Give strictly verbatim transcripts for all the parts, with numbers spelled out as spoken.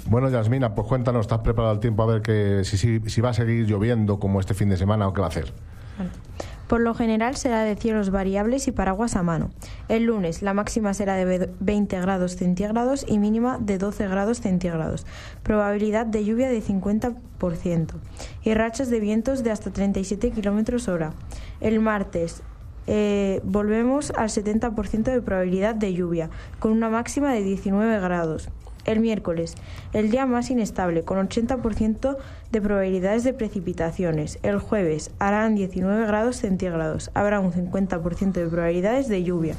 Bueno, Yasmina, pues cuéntanos, ¿estás preparado el tiempo a ver que si, si, si va a seguir lloviendo como este fin de semana o qué va a hacer? Por lo general será de cielos variables y paraguas a mano. El lunes la máxima será de veinte grados centígrados y mínima de doce grados centígrados. Probabilidad de lluvia de cincuenta por ciento y rachas de vientos de hasta treinta y siete kilómetros hora. El martes eh, volvemos al setenta por ciento de probabilidad de lluvia, con una máxima de diecinueve grados. El miércoles, el día más inestable, con ochenta por ciento de probabilidades de precipitaciones. El jueves harán diecinueve grados centígrados. Habrá un cincuenta por ciento de probabilidades de lluvia.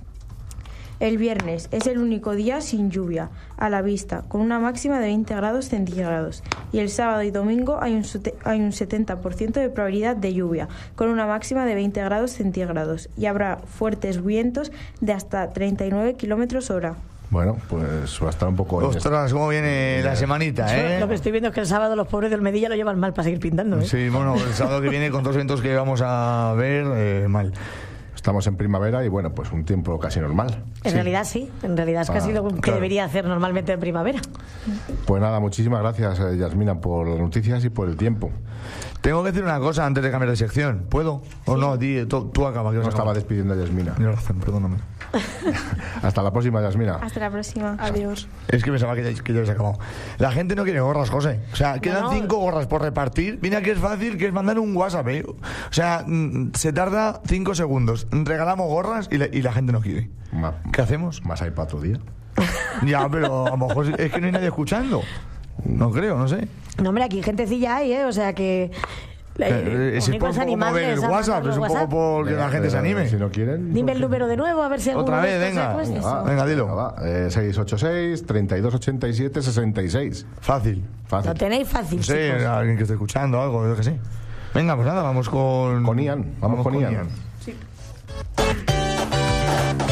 El viernes es el único día sin lluvia a la vista, con una máxima de veinte grados centígrados. Y el sábado y domingo hay un, hay un setenta por ciento de probabilidad de lluvia, con una máxima de veinte grados centígrados. Y habrá fuertes vientos de hasta treinta y nueve kilómetros hora. Bueno, pues va a estar un poco... Ostras, cómo viene la semanita, ¿eh? Yo lo que estoy viendo es que el sábado los pobres del Medilla lo llevan mal para seguir pintando, ¿eh? Sí, bueno, el sábado que viene con dos eventos que vamos a ver, eh, mal. Estamos en primavera y bueno, pues un tiempo casi normal. En sí. realidad sí, en realidad es ah, casi lo que claro. debería hacer normalmente en primavera. Pues nada, muchísimas gracias, eh, Yasmina, por las noticias y por el tiempo. Tengo que decir una cosa antes de cambiar de sección. ¿Puedo? ¿O sí. no? Di, tú, tú acaba. Que no estaba despidiendo a Yasmina. Tienes razón, perdóname. Hasta la próxima, Yasmina. Hasta la próxima. Adiós. Es que pensaba que ya, que ya habéis acabado. La gente no quiere gorras, José. O sea, quedan no, no. cinco gorras por repartir. Mira que es fácil, que es mandar un WhatsApp, ¿eh? O sea, se tarda cinco segundos. Regalamos gorras y la, y la gente no quiere. Ma, ¿Qué hacemos? ¿Más hay para otro día? Ya, pero a lo mejor es que no hay nadie escuchando. No creo, no sé. No, hombre, aquí gentecilla hay, ¿eh? O sea que... Eh, es por poco mover el WhatsApp, es un WhatsApp. poco por que la gente se anime. Si no quieren... Dime el número de nuevo, a ver si otra vez, venga. Venga, va, venga, dilo. Venga, va. Eh, seis ocho seis, treinta y dos ochenta y siete, sesenta y seis. Fácil. Fácil. Lo tenéis fácil, no sé, chicos. Alguien que esté escuchando algo, yo que sé. Venga, pues nada, vamos con... Con Ian, vamos, vamos con, con Ian. Ian. Sí.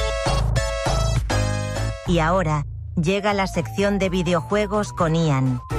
Y ahora llega la sección de videojuegos con Ian.